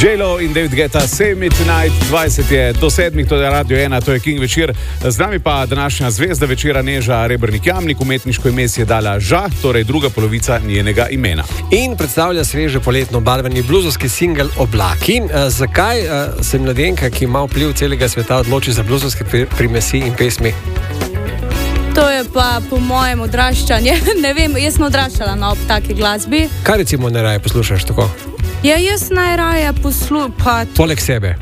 J-Lo in David Guetta, Save Me Tonight, 20 je do 7, to je Radio 1, to je King večer. Z nami pa današnja zvezda večera Neža Rebernik Jamnik, umetniško ime si je dala Ža, torej druga polovica njenega imena. In predstavlja sveže poletno barveni bluzovski singel Oblaki. Zakaj se mladenka, ki ima vpliv celega sveta, odloči za bluzovske primesi in pesmi? To je pa po mojem odraščanju. Ne vem, jaz sem odraščala na ob taki glasbi. Kaj recimo najraje poslušaš tako? Ja, jaz najraje poslušam. Poleg sebe.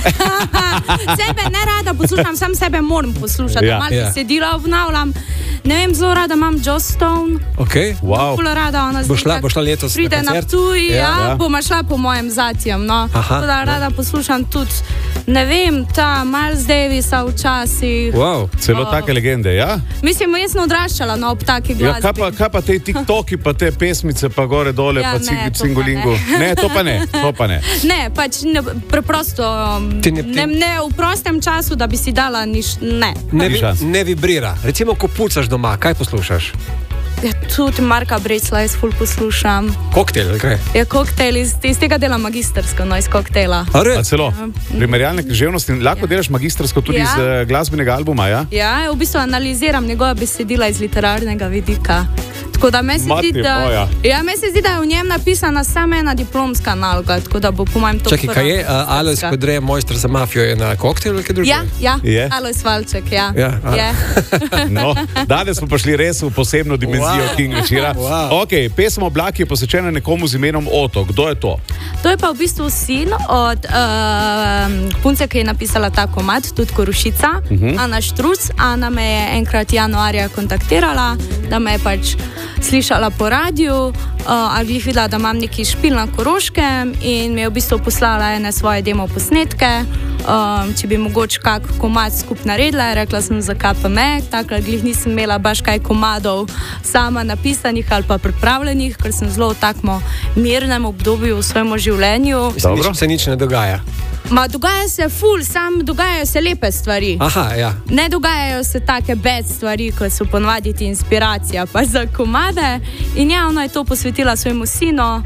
Sebe ne rada poslušam, sam sebe moram poslušati. Ja. Malo besedila obnavljam. Ne vem, zelo rada imam Joss Stone. Okay. Wow. Zelo rada ona Boš šla letos pride na koncert? Na Ptuj, Ja. Bom šla po mojem zatjem. No. Da rada poslušam tudi, ne vem, ta Miles Davisa včasih. Wow. Celo take legende, ja? Mislim, jaz sem odraščala ob taki glasbi. Ja, kaj pa te TikToki, pa te pesmice, pa gore dole, Ja, pa ne, to cingolingu? Ne, to pa ne. Ne, pač ne, preprosto ne v prostem času, da bi si dala ne. Ne vibrira. Recimo, ko pucaš doma, kaj poslušaš? Ja, tudi Marka Brecla jaz ful poslušam. Koktel, ali kaj? Ja, koktel iz tega dela magistersko, no, iz koktela. A celo, primerjalne književnosti, lahko delaš magistersko tudi iz glasbenega albuma, ja? Ja, v bistvu analiziram njegova besedila iz literarnega vidika. Tako da meni se zdi, da je v njem napisana samo ena diplomska naloga, tako da bo po mojem to. Čakaj, kaj je? Alojz Kodre, mojster za mafijo, je na koktel ali kaj drugega? Ja, Alojz Valček, ja. No, danes smo pa šli res v posebno dimenzijo King večera. Ok, pesem Oblaki je posvečena nekomu z imenom Oto. Kdo je to? To je pa v bistvu sin od punce, ki je napisala ta komad, tudi Korušica, Ana Štruc. Ana me je enkrat januarja kontaktirala, da me je pač slišala po radiju, ali jih videla, da imam neki špil na Koroškem in mi je v bistvu poslala ene svoje demo posnetke, če bi mogoče kak komad skup naredila. Rekla sem, zakaj pa me, takrat glih nisem imela baš kaj komadov sama napisanih ali pa pripravljenih, ker sem zelo v takmo mirnem obdobju v svojem življenju. Se nič ne dogaja. Dogaja se dogajajo se lepe stvari. Aha, ja. Ne dogajajo se take bad stvari, kot so ponavadi inspiracija pa za komade. In ja, ona je to posvetila svojemu sinu,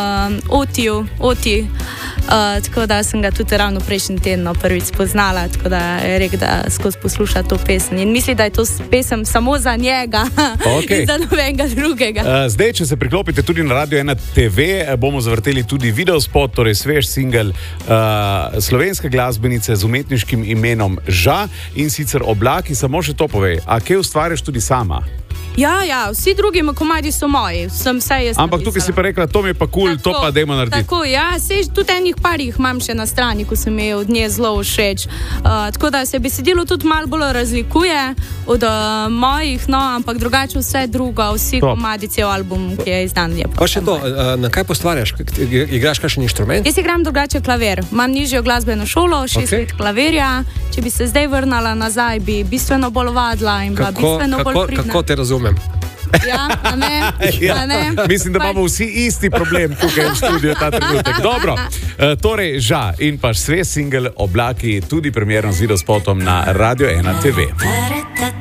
Oti. Tako da sem ga tudi ravno prejšnji teden prvič spoznala, tako da je rekel, da skozi posluša to pesem. In misli, da je to pesem samo za njega in za nobenega drugega. Zdaj, če se priklopite tudi na Radio 1 TV, bomo zavrteli tudi videospot, torej svež singel slovenske glasbenice z umetniškim imenom Ža, in sicer Oblaki. Samo še to povej, a kaj ustvarjaš tudi sama? Ja, vsi drugi komadi so moji, sem vse jaz. Ampak tukaj si pa rekla, to mi je pa kul, to pa dajmo narediti. Tako, ja, tudi enih parih imam še na strani, ko se mi je od nje zelo všeč. Tako da se besedilo tudi malo bolj razlikuje od mojih, no, ampak drugače vse drugo, vsi komadi, cel album, ki je izdan. Pa še to, na kaj postvarjaš? Igraš kakšen inštrument? Jaz igram drugače klavir. Imam nižjo glasbeno šolo, 6 let klavirja. Če bi se zdaj vrnala nazaj, bi bistveno bolj vadila in bila bistveno bolj pridna. Kako te razumem? Ja, ne. Mislim, da imamo vsi isti problem tukaj v studiu ta trenutek. Dobro, torej Ža in pa svež singel Oblaki, tudi premierno z videospotom na Radio 1 TV.